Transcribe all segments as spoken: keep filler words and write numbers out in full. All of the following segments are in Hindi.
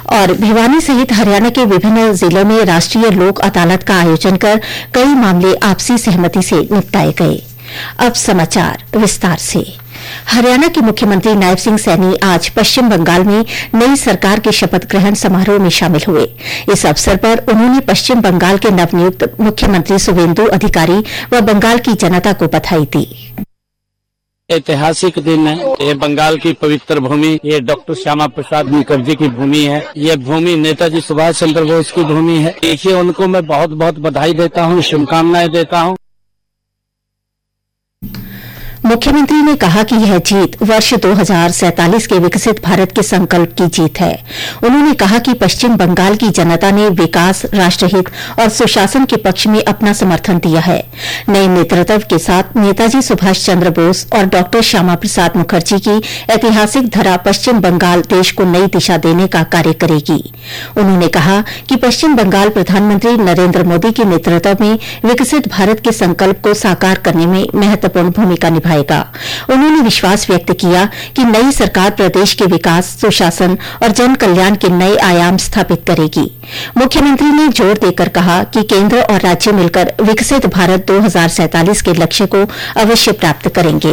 और भिवानी सहित हरियाणा के विभिन्न जिलों में राष्ट्रीय लोक अदालत का आयोजन कर कई मामले आपसी सहमति से निपटाए गए। अब समाचार विस्तार से। हरियाणा के मुख्यमंत्री नायब सिंह सैनी आज पश्चिम बंगाल में नई सरकार के शपथ ग्रहण समारोह में शामिल हुए। इस अवसर पर उन्होंने पश्चिम बंगाल के नवनियुक्त मुख्यमंत्री शुवेंदु अधिकारी व बंगाल की जनता को बधाई दी। ऐतिहासिक दिन है। ये बंगाल की पवित्र भूमि, ये डॉक्टर श्यामा प्रसाद मुखर्जी की भूमि है। ये भूमि नेताजी सुभाष चंद्र बोस की भूमि है। देखिए, उनको मैं बहुत बहुत बधाई देता हूँ, शुभकामनाएं देता हूँ। मुख्यमंत्री ने कहा कि यह जीत वर्ष दो हजार सैंतालीस के विकसित भारत के संकल्प की जीत है। उन्होंने कहा कि पश्चिम बंगाल की जनता ने विकास, राष्ट्रहित और सुशासन के पक्ष में अपना समर्थन दिया है। नए नेतृत्व के साथ नेताजी सुभाष चंद्र बोस और डॉक्टर श्यामा प्रसाद मुखर्जी की ऐतिहासिक धरा पश्चिम बंगाल देश को नई दिशा देने का कार्य करेगी। उन्होंने कहा कि पश्चिम बंगाल प्रधानमंत्री नरेंद्र मोदी के नेतृत्व में विकसित भारत के संकल्प को साकार करने में महत्वपूर्ण भूमिका निभाएगी। उन्होंने विश्वास व्यक्त किया कि नई सरकार प्रदेश के विकास, सुशासन और जन कल्याण के नए आयाम स्थापित करेगी। मुख्यमंत्री ने जोर देकर कहा कि केंद्र और राज्य मिलकर विकसित भारत दो हजार सैंतालीस के लक्ष्य को अवश्य प्राप्त करेंगे।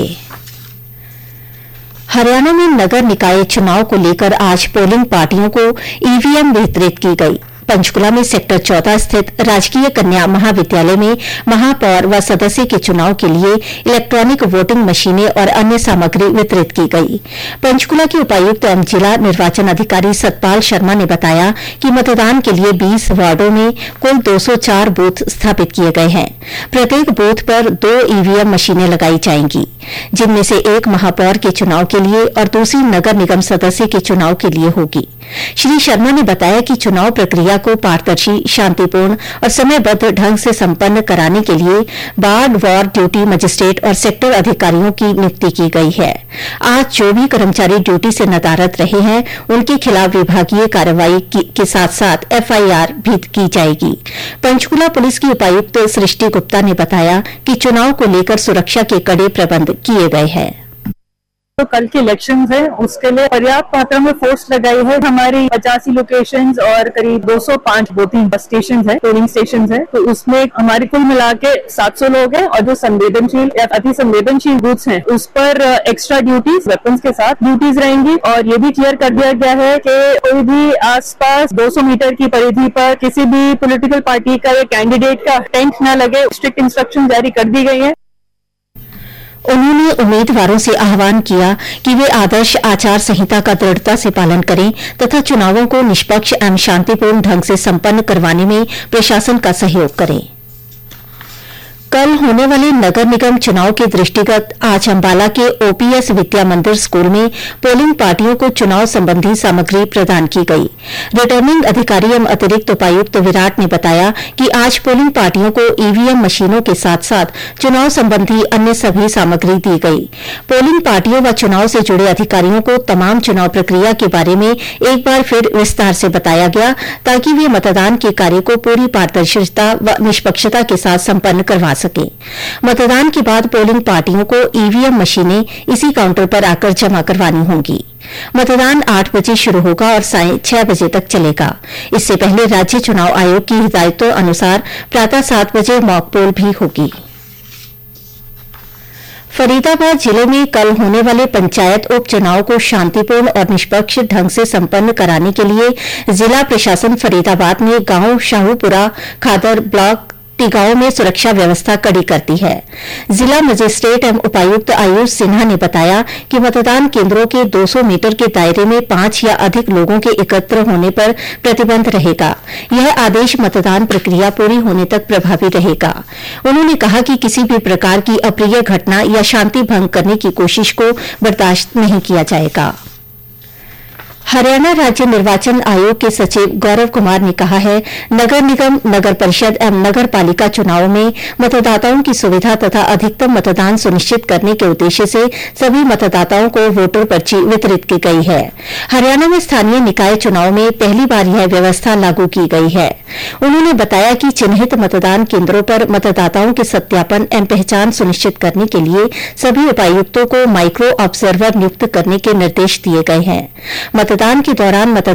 हरियाणा में नगर निकाय चुनाव को लेकर आज पोलिंग पार्टियों को ईवीएम वितरित की गई। पंचकुला में सेक्टर चौदह स्थित राजकीय कन्या महाविद्यालय में महापौर व सदस्य के चुनाव के लिए इलेक्ट्रॉनिक वोटिंग मशीनें और अन्य सामग्री वितरित की गई। पंचकुला के उपायुक्त एवं जिला निर्वाचन अधिकारी सतपाल शर्मा ने बताया कि मतदान के लिए बीस वार्डों में कुल दो सौ चार बूथ स्थापित किए गए हैं। प्रत्येक बूथ पर दो ईवीएम मशीनें लगाई जाएंगी, जिनमें से एक महापौर के चुनाव के लिए और दूसरी नगर निगम सदस्य के चुनाव के लिए होगी। श्री शर्मा ने बताया कि चुनाव प्रक्रिया को पारदर्शी, शांतिपूर्ण और समयबद्ध ढंग से संपन्न कराने के लिए वार्ड वार ड्यूटी मजिस्ट्रेट और सेक्टर अधिकारियों की नियुक्ति की गई है। आज जो भी कर्मचारी ड्यूटी से नदारद रहे हैं, उनके खिलाफ विभागीय कार्रवाई के साथ साथ एफआईआर भी की जाएगी। पंचकुला पुलिस की उपायुक्त सृष्टि गुप्ता ने बताया कि चुनाव को लेकर सुरक्षा के कड़े प्रबंध किए गए हैं। तो कल के इलेक्शन है, उसके लिए पर्याप्त मात्रा में फोर्स लगाई है। हमारी पचासी लोकेशंस और करीब दो सौ पाँच वोटिंग स्टेशन है, पोलिंग स्टेशन है। तो उसमें हमारे कुल मिला के सात सौ लोग हैं और जो संवेदनशील या अति संवेदनशील बूथ्स हैं, उस पर एक्स्ट्रा ड्यूटीज वेपन्स के साथ ड्यूटीज रहेंगी। और ये भी क्लियर कर दिया गया है कि कोई भी आसपास दो सौ मीटर की परिधि पर किसी भी पॉलिटिकल पार्टी का या कैंडिडेट का टेंट न लगे। स्ट्रिक्ट इंस्ट्रक्शन जारी कर दी गई है। उन्होंने उम्मीदवारों से आह्वान किया कि वे आदर्श आचार संहिता का दृढ़ता से पालन करें तथा चुनावों को निष्पक्ष एवं शांतिपूर्ण ढंग से संपन्न करवाने में प्रशासन का सहयोग करें। कल होने वाले नगर निगम चुनाव के दृष्टिगत आज अंबाला के ओपीएस विद्या मंदिर स्कूल में पोलिंग पार्टियों को चुनाव संबंधी सामग्री प्रदान की गई। रिटर्निंग अधिकारी एवं अतिरिक्त उपायुक्त विराट ने बताया कि आज पोलिंग पार्टियों को ईवीएम मशीनों के साथ साथ चुनाव संबंधी अन्य सभी सामग्री दी गई। पोलिंग पार्टियों व चुनाव से जुड़े अधिकारियों को तमाम चुनाव प्रक्रिया के बारे में एक बार फिर विस्तार से बताया गया, ताकि वे मतदान के कार्य को पूरी पारदर्शिता व निष्पक्षता के साथ संपन्न करवा सके। मतदान के बाद पोलिंग पार्टियों को ईवीएम मशीनें इसी काउंटर पर आकर जमा करवानी होंगी। मतदान आठ बजे शुरू होगा और सायं छह बजे तक चलेगा। इससे पहले राज्य चुनाव आयोग की हिदायतों अनुसार प्रातः सात बजे मॉक पोल भी होगी। फरीदाबाद जिले में कल होने वाले पंचायत उपचुनाव को शांतिपूर्ण और निष्पक्ष ढंग से संपन्न कराने के लिए जिला प्रशासन फरीदाबाद ने गांव शाहूपुरा खादर ब्लॉक टिगांव में सुरक्षा व्यवस्था कड़ी कर दी है। जिला मजिस्ट्रेट एवं उपायुक्त आयुष सिन्हा ने बताया कि मतदान केंद्रों के दो सौ मीटर के दायरे में पांच या अधिक लोगों के एकत्र होने पर प्रतिबंध रहेगा। यह आदेश मतदान प्रक्रिया पूरी होने तक प्रभावी रहेगा। उन्होंने कहा कि किसी भी प्रकार की अप्रिय घटना या शांति भंग करने की कोशिश को बर्दाश्त नहीं किया जाएगा। हरियाणा राज्य निर्वाचन आयोग के सचिव गौरव कुमार ने कहा है, नगर निगम, नगर परिषद एवं नगर पालिका चुनावों में मतदाताओं की सुविधा तथा अधिकतम मतदान सुनिश्चित करने के उद्देश्य से सभी मतदाताओं को वोटर पर्ची वितरित की गई है। हरियाणा में स्थानीय निकाय चुनाव में पहली बार यह व्यवस्था लागू की गई है। उन्होंने बताया कि चिन्हित मतदान केंद्रों पर मतदाताओं के सत्यापन एवं पहचान सुनिश्चित करने के लिए सभी उपायुक्तों को माइक्रो ऑब्जर्वर नियुक्त करने के निर्देश दिए गए हैं। मतदान के दौरान मतदान